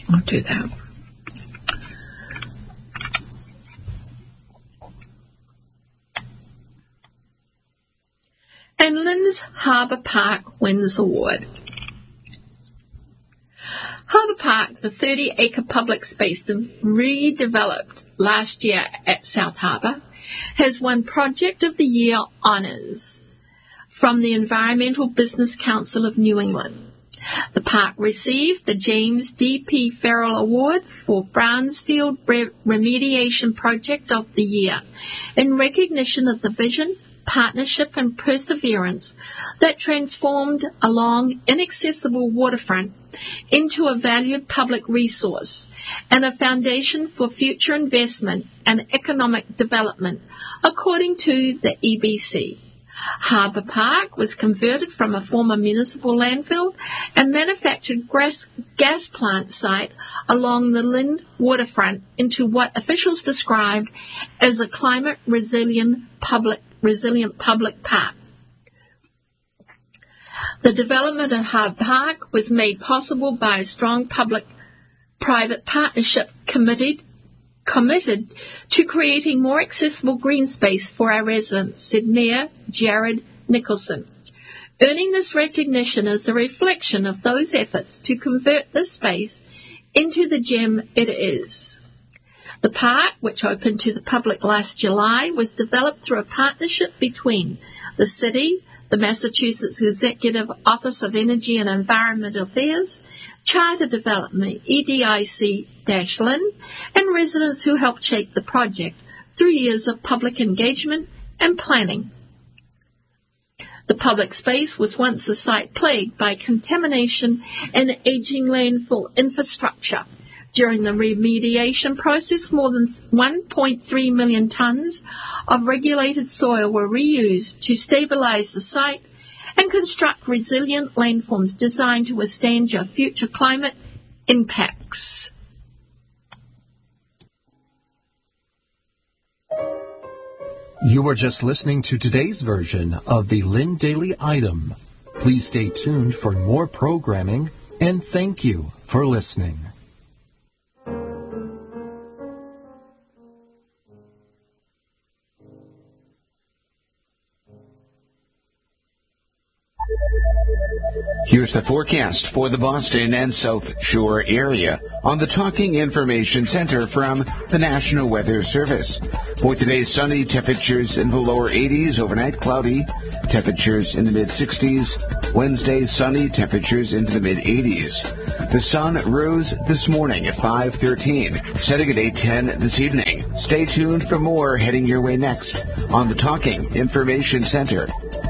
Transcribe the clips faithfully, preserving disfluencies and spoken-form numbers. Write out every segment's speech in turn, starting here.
I'll do that. And Lynn's Harbour Park wins award. Harbour Park, the thirty-acre public space redeveloped last year at South Harbour, has won Project of the Year honours from the Environmental Business Council of New England. The park received the James D P Farrell Award for Brownsfield Re- Remediation Project of the Year in recognition of the vision, partnership and perseverance that transformed a long, inaccessible waterfront into a valued public resource and a foundation for future investment and economic development, according to the E B C. Harbour Park was converted from a former municipal landfill and manufactured gas, gas plant site along the Lynn waterfront into what officials described as a climate-resilient public, resilient public park. The development of Harbour Park was made possible by a strong public-private partnership committed committed to creating more accessible green space for our residents, said Mayor Jared Nicholson. Earning this recognition is a reflection of those efforts to convert this space into the gem it is. The park, which opened to the public last July, was developed through a partnership between the city, the Massachusetts Executive Office of Energy and Environmental Affairs, Charter Development, E D I C-Lynn, and residents who helped shape the project through years of public engagement and planning. The public space was once a site plagued by contamination and aging landfill infrastructure. During the remediation process, more than one point three million tonnes of regulated soil were reused to stabilise the site and construct resilient landforms designed to withstand your future climate impacts. You were just listening to today's version of the Lynn Daily Item. Please stay tuned for more programming, and thank you for listening. Here's the forecast for the Boston and South Shore area on the Talking Information Center from the National Weather Service. For today, sunny, temperatures in the lower eighties, overnight cloudy, temperatures in the mid-sixties. Wednesday, sunny, temperatures into the mid-eighties. The sun rose this morning at five thirteen, setting at eight ten this evening. Stay tuned for more heading your way next on the Talking Information Center.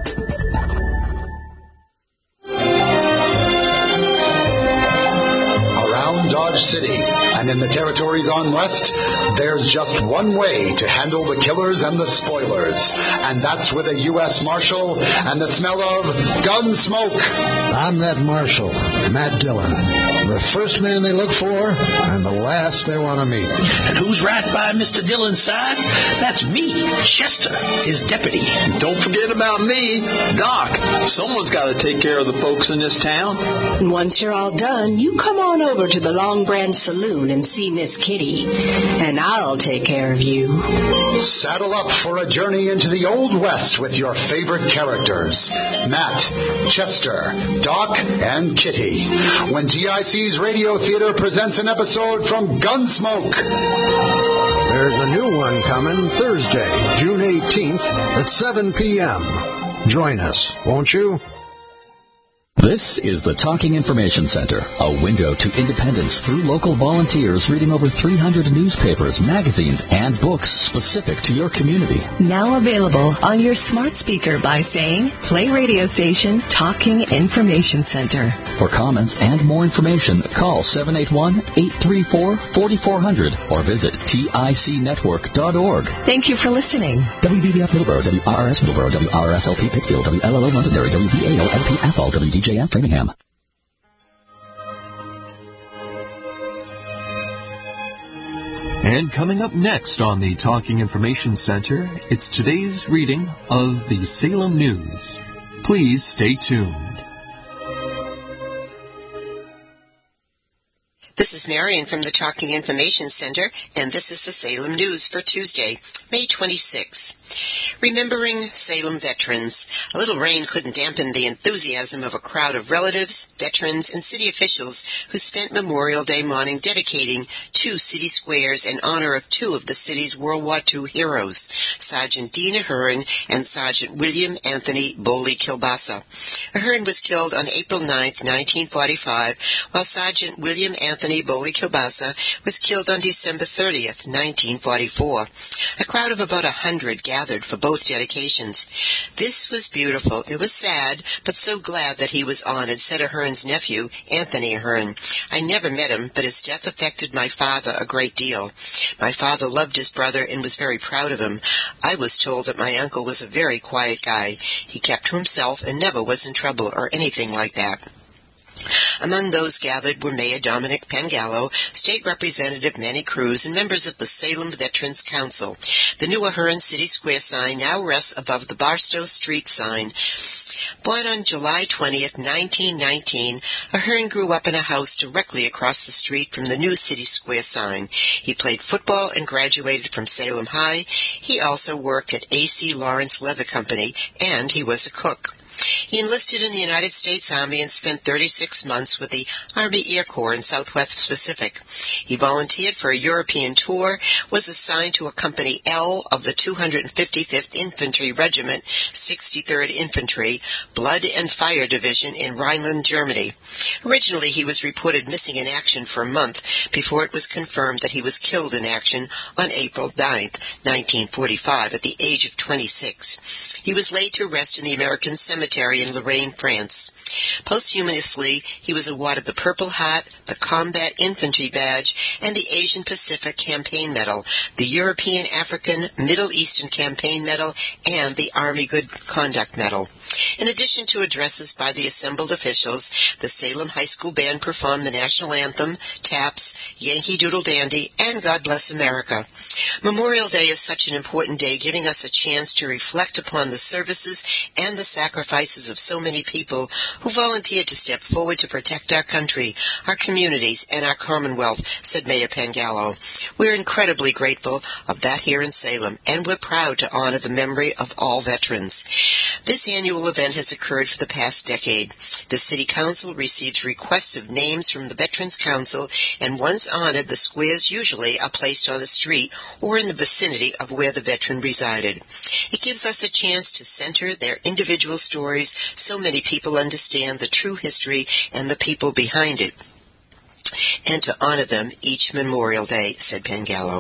Dodge City and in the territories on west, there's just one way to handle the killers and the spoilers, and that's with a U S Marshal and the smell of gun smoke. I'm that Marshal, Matt Dillon, the first man they look for and the last they want to meet. And who's right by Mister Dillon's side? That's me, Chester, his deputy. Don't forget about me, Doc. Someone's got to take care of the folks in this town. Once you're all done, you come on over to the Long Branch Saloon and see Miss Kitty, and I'll take care of you. Saddle up for a journey into the Old West with your favorite characters, Matt, Chester, Doc, and Kitty, when T I C's Radio Theater presents an episode from Gunsmoke. There's a new one coming Thursday, June eighteenth at seven p.m. Join us, won't you? This is the Talking Information Center, a window to independence through local volunteers reading over three hundred newspapers, magazines, and books specific to your community. Now available on your smart speaker by saying, play radio station Talking Information Center. For comments and more information, call seven eight one, eight three four, four four zero zero or visit tic network dot org. Thank you for listening. W B B F Middleborough, W R R S Middleborough, W R R S L P Pittsfield, W L L O Londonderry, W V A O L P Athol, W D J F Framingham. And coming up next on the Talking Information Center, it's today's reading of the Salem News. Please stay tuned. This is Marion from the Talking Information Center, and this is the Salem News for Tuesday, May twenty-sixth. Remembering Salem veterans. A little rain couldn't dampen the enthusiasm of a crowd of relatives, veterans, and city officials who spent Memorial Day morning dedicating two city squares in honor of two of the city's World War Two heroes, Sergeant Dean Ahern and Sergeant William Anthony Boley Kilbasa. Ahern was killed on April ninth, nineteen forty-five, while Sergeant William Anthony Boley Kilbasa was killed on December thirtieth, nineteen forty-four. A crowd of about a hundred gathered for both dedications. This was beautiful. It was sad, but so glad that he was honored, said Ahern's nephew, Anthony Ahern. I never met him, but his death affected my father a great deal. My father loved his brother and was very proud of him. I was told that my uncle was a very quiet guy. He kept to himself and never was in trouble or anything like that. Among those gathered were Mayor Dominic Pangallo, State Representative Manny Cruz, and members of the Salem Veterans Council. The new Ahern City Square sign now rests above the Barstow Street sign. Born on July twentieth, nineteen nineteen, Ahern grew up in a house directly across the street from the new City Square sign. He played football and graduated from Salem High. He also worked at A C Lawrence Leather Company, and he was a cook. He enlisted in the United States Army and spent thirty-six months with the Army Air Corps in Southwest Pacific. He volunteered for a European tour, was assigned to a Company L of the two hundred fifty-fifth Infantry Regiment, sixty-third Infantry, Blood and Fire Division in Rhineland, Germany. Originally, he was reported missing in action for a month before it was confirmed that he was killed in action on April ninth, nineteen forty-five, at the age of twenty-six. He was laid to rest in the American Cemetery in Lorraine, France. Posthumously, he was awarded the Purple Heart, the Combat Infantry Badge, and the Asian Pacific Campaign Medal, the European African Middle Eastern Campaign Medal, and the Army Good Conduct Medal. In addition to addresses by the assembled officials, the Salem High School Band performed the national anthem, Taps, Yankee Doodle Dandy, and God Bless America. Memorial Day is such an important day, giving us a chance to reflect upon the services and the sacrifices of so many people who volunteered to step forward to protect our country, our communities, and our Commonwealth, said Mayor Pangallo. We're incredibly grateful of that here in Salem, and we're proud to honor the memory of all veterans. This annual event has occurred for the past decade. The City Council receives requests of names from the Veterans Council, and once honored, the squares usually are placed on a street or in the vicinity of where the veteran resided. It gives us a chance to center their individual stories so many people understand the true history and the people behind it, and to honor them each Memorial Day, said Pangallo.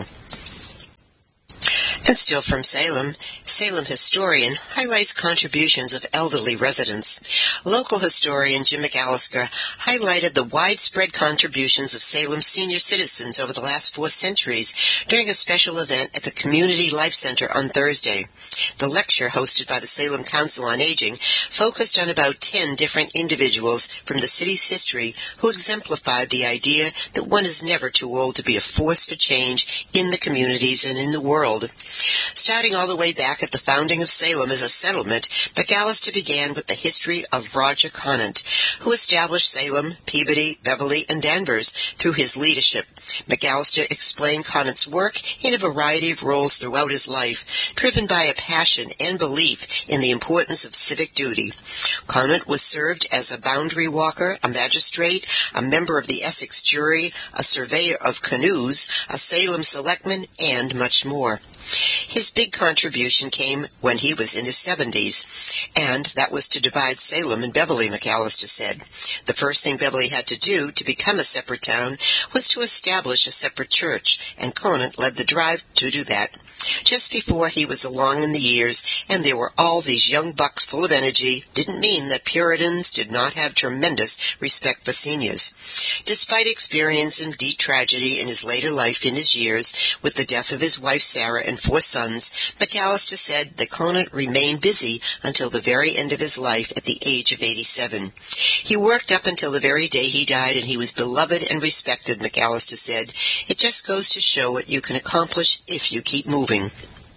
And still from Salem, Salem historian highlights contributions of elderly residents. Local historian Jim McAllister highlighted the widespread contributions of Salem's senior citizens over the last four centuries during a special event at the Community Life Center on Thursday. The lecture, hosted by the Salem Council on Aging, focused on about ten different individuals from the city's history who exemplified the idea that one is never too old to be a force for change in the communities and in the world. Starting all the way back at the founding of Salem as a settlement, McAllister began with the history of Roger Conant, who established Salem, Peabody, Beverly, and Danvers through his leadership. McAllister explained Conant's work in a variety of roles throughout his life, driven by a passion and belief in the importance of civic duty. Conant was served as a boundary walker, a magistrate, a member of the Essex jury, a surveyor of canoes, a Salem selectman, and much more. His big contribution came when he was in his seventies, and that was to divide Salem and Beverly, McAllister said. The first thing Beverly had to do to become a separate town was to establish a separate church, and Conant led the drive to do that. Just before he was along in the years, and there were all these young bucks full of energy, didn't mean that Puritans did not have tremendous respect for seniors. Despite experiencing deep tragedy in his later life in his years, with the death of his wife Sarah and four sons, McAllister said that Conant remained busy until the very end of his life at the age of eighty-seven. He worked up until the very day he died, and he was beloved and respected, McAllister said. It just goes to show what you can accomplish if you keep moving.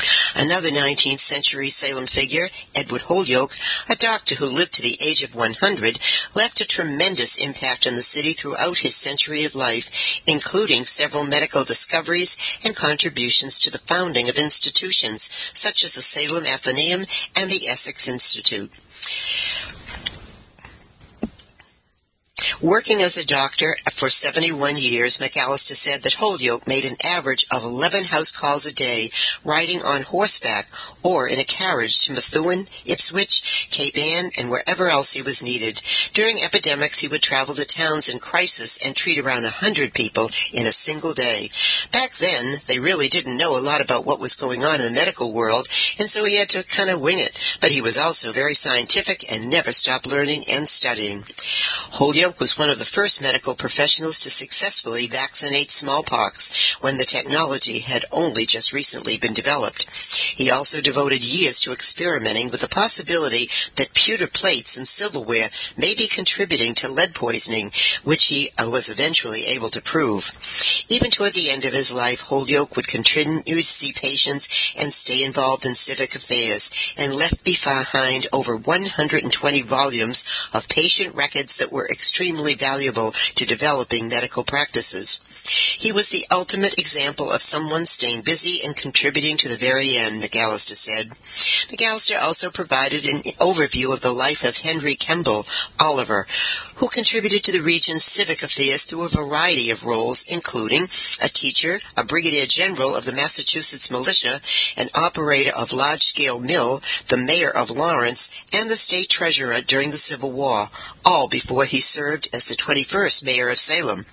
Another nineteenth century Salem figure, Edward Holyoke, a doctor who lived to the age of one hundred, left a tremendous impact on the city throughout his century of life, including several medical discoveries and contributions to the founding of institutions such as the Salem Athenaeum and the Essex Institute. Working as a doctor for seventy-one years, McAllister said that Holyoke made an average of eleven house calls a day, riding on horseback or in a carriage to Methuen, Ipswich, Cape Ann, and wherever else he was needed. During epidemics, he would travel to towns in crisis and treat around a hundred people in a single day. Back then, they really didn't know a lot about what was going on in the medical world, and so he had to kind of wing it. But he was also very scientific and never stopped learning and studying. Holyoke was one of the first medical professionals to successfully vaccinate smallpox when the technology had only just recently been developed. He also devoted years to experimenting with the possibility that pewter plates and silverware may be contributing to lead poisoning, which he uh, was eventually able to prove. Even toward the end of his life, Holyoke would continue to see patients and stay involved in civic affairs, and left behind over one hundred twenty volumes of patient records that were extremely valuable to developing medical practices. He was the ultimate example of someone staying busy and contributing to the very end, McAllister said. McAllister also provided an overview of the life of Henry Kemble Oliver, who contributed to the region's civic affairs through a variety of roles, including a teacher, a brigadier general of the Massachusetts militia, an operator of large-scale mill, the mayor of Lawrence, and the state treasurer during the Civil War, all before he served as the twenty-first mayor of Salem.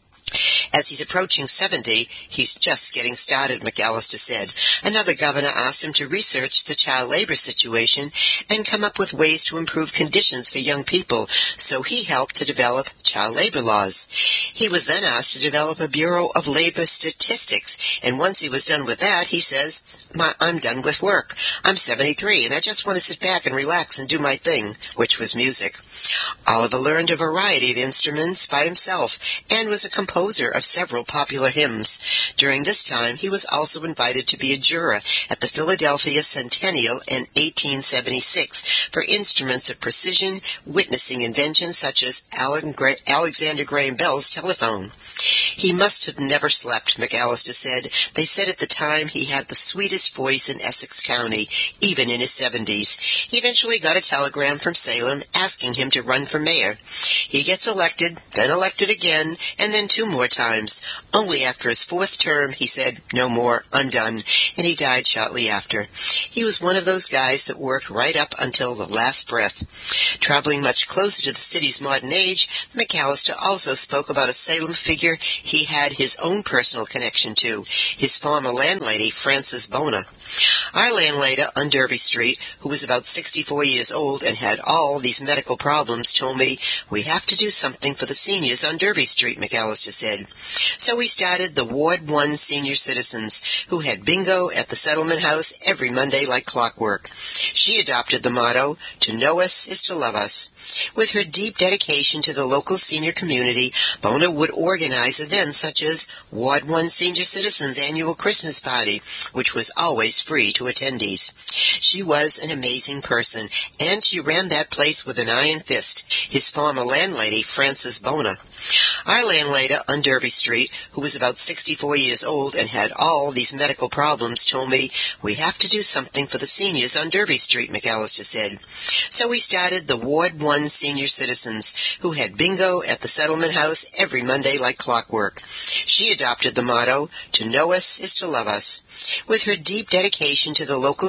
As he's approaching seventy, he's just getting started, McAllister said. Another governor asked him to research the child labor situation and come up with ways to improve conditions for young people, so he helped to develop child labor laws. He was then asked to develop a Bureau of Labor Statistics, and once he was done with that, he says, my, I'm done with work. I'm seventy-three, and I just want to sit back and relax and do my thing, which was music. Oliver learned a variety of instruments by himself and was a composer of several popular hymns. During this time, he was also invited to be a juror at the Philadelphia Centennial in eighteen seventy-six for instruments of precision, witnessing inventions such as Alexander Graham Bell's telephone. He must have never slept, McAllister said. They said at the time he had the sweetest voice in Essex County, even in his seventies. He eventually got a telegram from Salem asking him to run for mayor. He gets elected, then elected again, and then two more times. Only after his fourth term, he said, no more, I'm done, and he died shortly after. He was one of those guys that worked right up until the last breath. Traveling much closer to the city's modern age, McAllister also spoke about a Salem figure he had his own personal connection to, his former landlady, Frances Bona. Our landlady on Derby Street, who was about sixty-four years old and had all these medical problems, told me, we have to do something for the seniors on Derby Street, McAllister said. So we started the Ward one Senior Citizens, who had bingo at the Settlement House every Monday like clockwork. She adopted the motto, to know us is to love us. With her deep dedication to the local senior community, Bona would organize events such as Ward one Senior Citizens Annual Christmas Party, which was always free to attendees. She was an amazing person, and she ran that place with an iron fist, his former landlady, Frances Bona. Our landlady on Derby Street, who was about sixty-four years old and had all these medical problems, told me, we have to do something for the seniors on Derby Street, McAllister said. So we started the Ward one Senior Citizens, who had bingo at the Settlement House every Monday like clockwork. She adopted the motto, to know us is to love us. With her deep dedication to the local